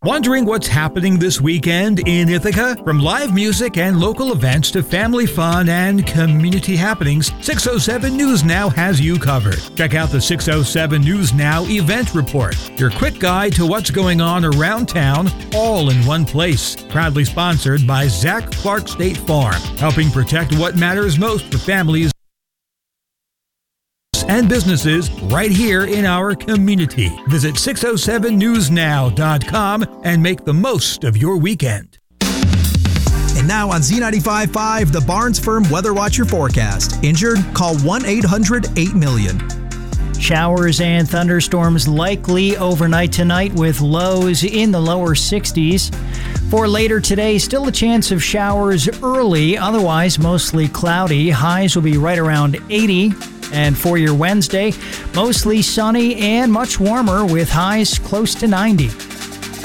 Wondering what's happening this weekend in Ithaca? From live music and local events to family fun and community happenings, 607 News Now has you covered. Check out the 607 News Now event report, your quick guide to what's going on around town, all in one place. Proudly sponsored by Zach Clark State Farm, helping protect what matters most for families and businesses right here in our community. Visit 607newsnow.com and make the most of your weekend. And now on Z95.5, the Barnes Firm Weather Watcher forecast. Injured? Call 1-800-8-million. Showers and thunderstorms likely overnight tonight with lows in the lower 60s. For later today, still a chance of showers early, otherwise mostly cloudy. Highs will be right around 80. And for your Wednesday, mostly sunny and much warmer with highs close to 90.